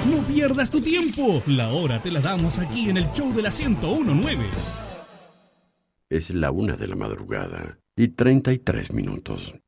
No pierdas tu tiempo. La hora te la damos aquí en el show de la 1019. Es la 1 de la madrugada y 33 minutos.